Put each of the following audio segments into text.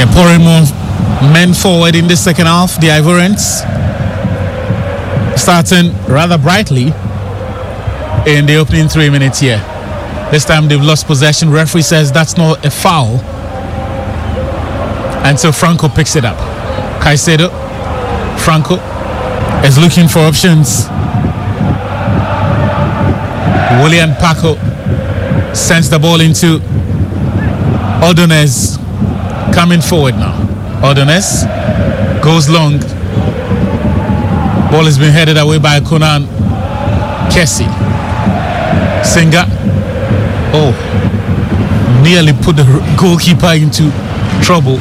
They're pouring more men forward in the second half. The Ivorians starting rather brightly in the opening 3 minutes here. This time they've lost possession. Referee says that's not a foul. And so Franco picks it up. Caicedo. Franco is looking for options. William Paco sends the ball into Ordonez. Coming forward now. Ordonez goes long. Ball has been headed away by Conan Kessie. Singer. Oh, nearly put the goalkeeper into trouble.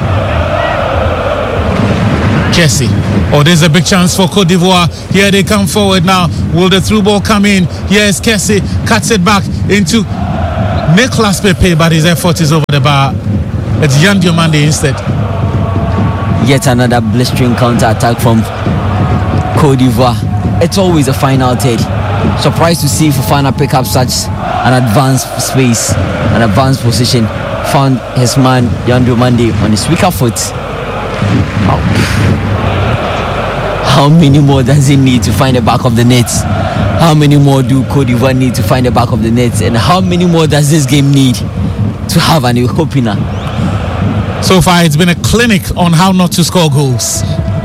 Kessie. Oh, there's a big chance for Cote d'Ivoire. Here they come forward now. Will the through ball come in? Yes, Kessie cuts it back into Nicolas Pepe, but his effort is over the bar. It's Yan Diomande instead. Yet another blistering counter-attack from Cote d'Ivoire. It's always a final third. Surprised to see Fofana pick up such an advanced space, an advanced position. Found his man Yan Diomande on his weaker foot. How many more does he need to find the back of the net? How many more do Cote d'Ivoire need to find the back of the net? And how many more does this game need to have an opener? So far it's been a clinic on how not to score goals.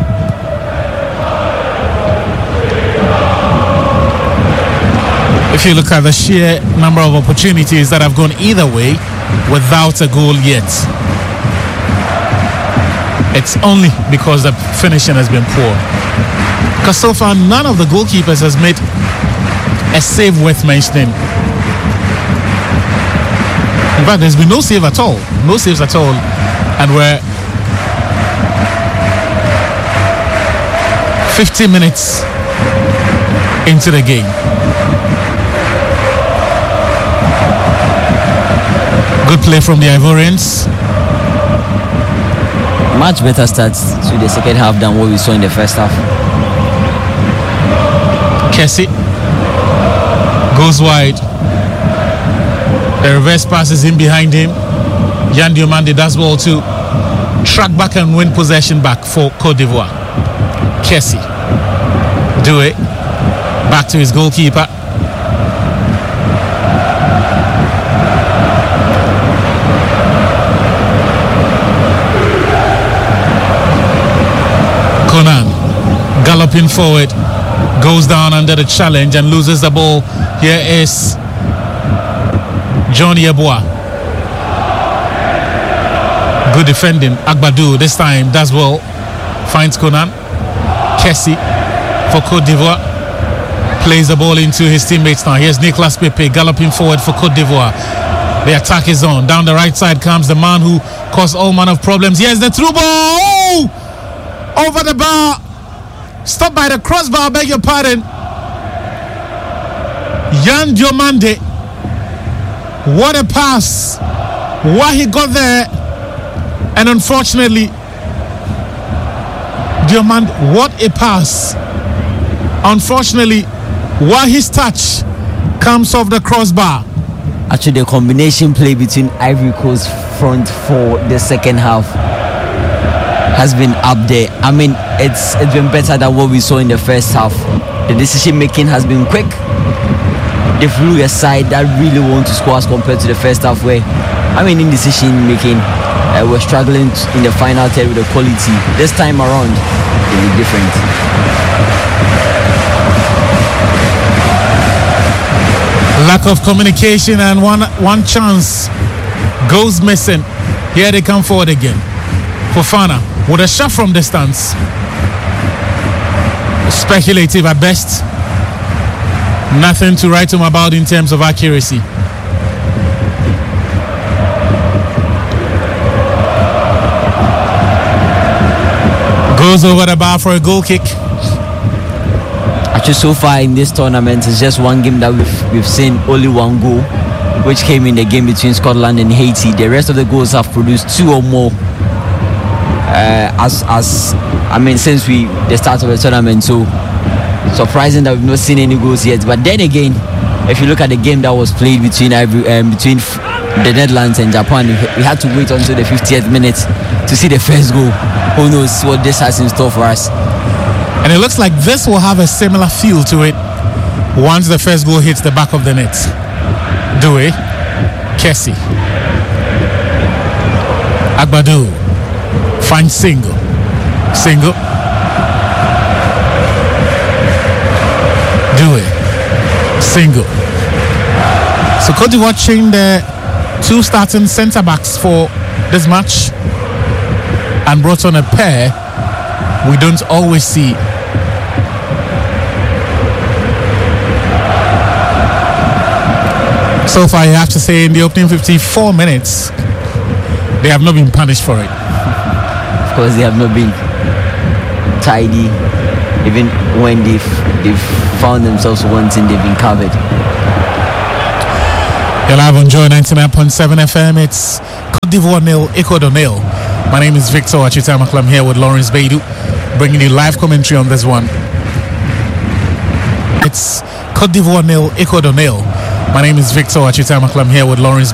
If you look at the sheer number of opportunities that have gone either way without a goal yet, it's only because the finishing has been poor. Because so far none of the goalkeepers has made a save worth mentioning. In fact, there's been no save at all. No saves at all. And we're 50 minutes into the game. Good play from the Ivorians. Much better start to the second half than what we saw in the first half. Kessie goes wide. The reverse pass is in behind him. Yan Diomande does well to track back and win possession back for Cote d'Ivoire. Kessie do it. Back to his goalkeeper. Conan galloping forward, goes down under the challenge and loses the ball. Here is Johnny Yeboah. Good defending. Agbadou this time does well. Finds Conan. Kessie for Cote d'Ivoire. Plays the ball into his teammates now. Here's Nicolas Pepe galloping forward for Cote d'Ivoire. The attack is on. Down the right side comes the man who caused all manner of problems. Here's the through ball. Oh! Over the bar. Stopped by the crossbar, beg your pardon. Yan Diomande. What a pass. Why he got there. And unfortunately, Diomande, what a pass. Unfortunately, why his touch comes off the crossbar. Actually, the combination play between Ivory Coast front for the second half has been up there. I mean, it's been better than what we saw in the first half. The decision making has been quick. They flew a side that really want to score as compared to the first half where, I mean, in decision making, we're struggling in the final third with the quality. This time around, it'll be different. Lack of communication and one chance goes missing. Here they come forward again. Fofana with a shot from distance. Speculative at best. Nothing to write home about in terms of accuracy. Goes over the bar for a goal kick. Actually, so far in this tournament, it's just one game that we've seen only one goal, which came in the game between Scotland and Haiti. The rest of the goals have produced two or more. Since the start of the tournament, so surprising that we've not seen any goals yet. But then again, if you look at the game that was played between the Netherlands and Japan, we had to wait until the 50th minute to see the first goal. Who knows what this has in store for us? And it looks like this will have a similar feel to it once the first goal hits the back of the net. Doué, Kessie, Agbadou finds Single, Doué, Single. So Cote d'Ivoire changed the 2 starting centre backs for this match and brought on a pair we don't always see. So far, you have to say, in the opening 54 minutes, they have not been punished for it. Of course, they have not been tidy. Even when they've found themselves wanting, they've been covered. You're live on Joy 99.7 FM. It's Cote d'Ivoire 0, Ecuador 0. My name is Victor Achutamakla. I'm here with Lawrence Beidou, bringing you live commentary on this one. It's Cote d'Ivoire 0, Ecuador 0. My name is Victor Achutamakla. I'm here with Lawrence